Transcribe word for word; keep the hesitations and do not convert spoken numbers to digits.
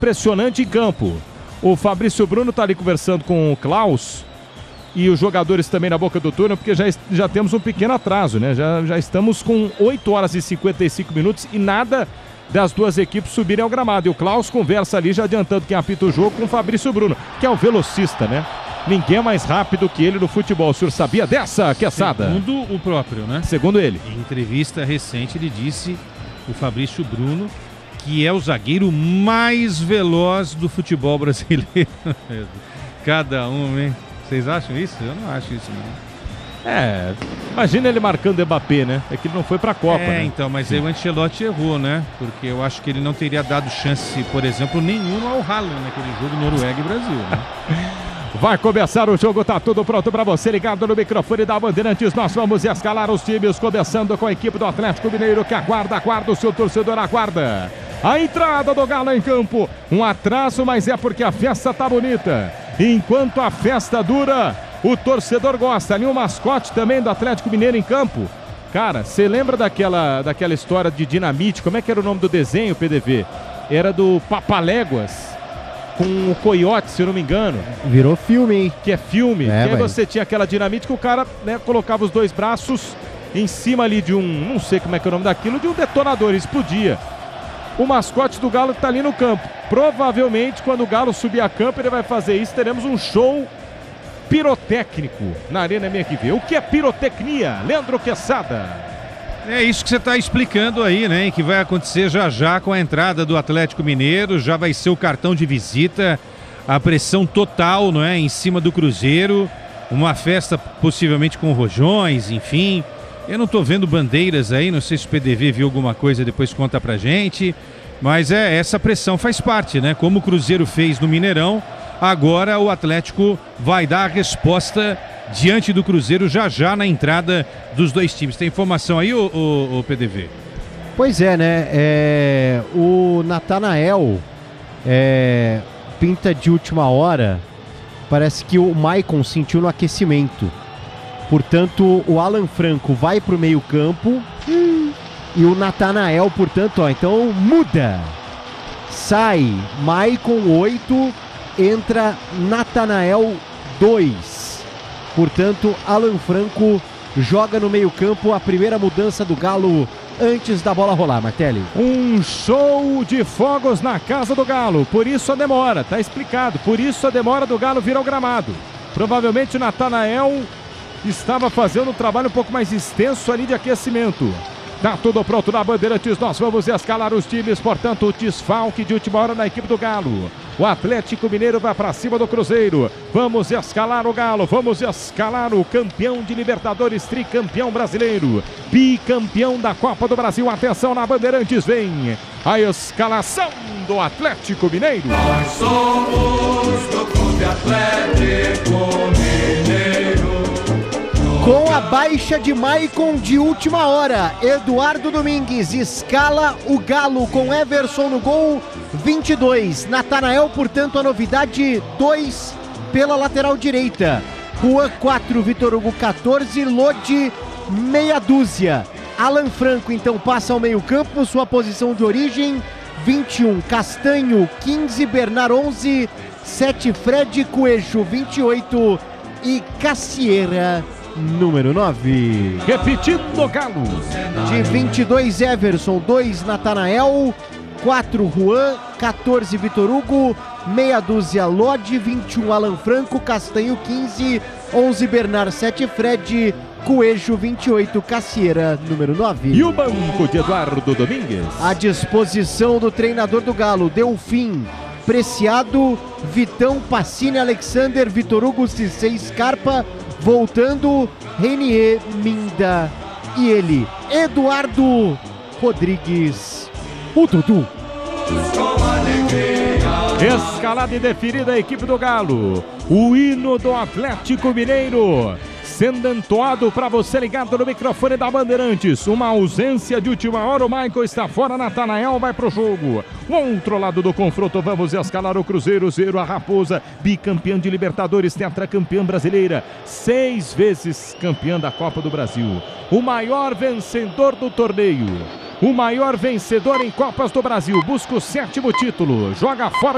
impressionante em campo. O Fabrício Bruno está ali conversando com o Klaus e os jogadores também na boca do túnel, porque já, já temos um pequeno atraso, né? Já, já estamos com oito horas e cinquenta e cinco minutos e nada das duas equipes subirem ao gramado. E o Klaus conversa ali, já adiantando quem apita o jogo, com o Fabrício Bruno, que é o velocista, né? Ninguém é mais rápido que ele no futebol. O senhor sabia dessa, Quesada? Segundo o próprio, né? Segundo ele. Em entrevista recente, ele disse, o Fabrício Bruno, que é o zagueiro mais veloz do futebol brasileiro. Cada um, hein? Vocês acham isso? Eu não acho isso, não. É, imagina ele marcando o Mbappé, né? É que ele não foi pra Copa, é, né? então, mas aí o Ancelotti errou, né? Porque eu acho que ele não teria dado chance, por exemplo, nenhuma ao Haaland naquele jogo Noruega e Brasil, né? Vai começar o jogo, tá tudo pronto pra você, ligado no microfone da Bandeirantes. Nós vamos escalar os times, começando com a equipe do Atlético Mineiro, que aguarda, aguarda, o seu torcedor aguarda. A entrada do Galo em campo, um atraso, mas é porque a festa tá bonita. Enquanto a festa dura, o torcedor gosta. Ali o mascote também do Atlético Mineiro em campo. Cara, você lembra daquela, daquela história de dinamite? Como é que era o nome do desenho, P D V? Era do Papaléguas, com o Coiote, se eu não me engano. Virou filme, hein? Que é filme. É, que aí mas... você tinha aquela dinamite que o cara, né, colocava os dois braços em cima ali de um, não sei como é que é o nome daquilo, de um detonador, explodia. O mascote do Galo está ali no campo. Provavelmente, quando o Galo subir a campo, ele vai fazer isso. Teremos um show pirotécnico na Arena M R V. O que é pirotecnia? Leandro Quesada. É isso que você está explicando aí, né? Que vai acontecer já já com a entrada do Atlético Mineiro. Já vai ser o cartão de visita. A pressão total, não é? Em cima do Cruzeiro. Uma festa possivelmente com rojões, enfim. Eu não tô vendo bandeiras aí, não sei se o P D V viu alguma coisa, depois conta pra gente. Mas é, essa pressão faz parte, né? Como o Cruzeiro fez no Mineirão, agora o Atlético vai dar a resposta diante do Cruzeiro já já na entrada dos dois times. Tem informação aí, ô, ô, ô P D V? Pois é, né? É, o Natanael é, pinta de última hora. Parece que o Maicon sentiu no aquecimento. Portanto, o Alan Franco vai para o meio campo hum. e o Natanael, portanto, ó, então muda. Sai Maicon oito, entra Natanael dois. Portanto, Alan Franco joga no meio campo, a primeira mudança do Galo antes da bola rolar, Martelli. Um show de fogos na casa do Galo, por isso a demora, tá explicado. Por isso a demora do Galo vir ao gramado. Provavelmente o Natanael estava fazendo um trabalho um pouco mais extenso ali de aquecimento. Tá tudo pronto na Bandeirantes, nós vamos escalar os times, portanto o desfalque de última hora na equipe do Galo. O Atlético Mineiro vai para cima do Cruzeiro. Vamos escalar o Galo, vamos escalar o campeão de Libertadores, tricampeão brasileiro, bicampeão da Copa do Brasil. Atenção na Bandeirantes, vem a escalação do Atlético Mineiro. Nós somos do Clube Atlético Mineiro. Com a baixa de Maicon de última hora, Eduardo Domingues escala o Galo com Everson no gol, vinte e dois. Natanael, portanto, a novidade, dois pela lateral direita. Juan, quatro. Vitor Hugo, quatorze. Lodi, meia dúzia. Alan Franco, então, passa ao meio campo, sua posição de origem, vinte e um. Castanho, quinze. Bernard, onze. sete. Fred. Coelho, vinte e oito. E Cassieira, número nove. Repetindo o Galo. De vinte e dois, Everson, dois, Natanael, quatro, Juan, quatorze, Vitor Hugo, meia dúzia, Lodi, vinte e um, Alan Franco, Castanho, quinze, onze, Bernard, sete, Fred, Coelho, vinte e oito, Cassieira, número nove. E o banco de Eduardo Domingues. À disposição do treinador do Galo, Delfim, Preciado, Vitão, Pacini, Alexander, Vitor Hugo, Cissé, Scarpa, voltando, Renier, Minda e ele, Eduardo Rodrigues, o Dudu. Escalada e definida a equipe do Galo. O hino do Atlético Mineiro sendo entoado para você ligado no microfone da Bandeirantes. Uma ausência de última hora, o Michael está fora, Natanael vai pro jogo. O outro lado do confronto, vamos escalar o Cruzeiro, zero a Raposa, bicampeão de Libertadores, tetracampeã brasileira, seis vezes campeã da Copa do Brasil. O maior vencedor do torneio, o maior vencedor em Copas do Brasil, busca o sétimo título, joga fora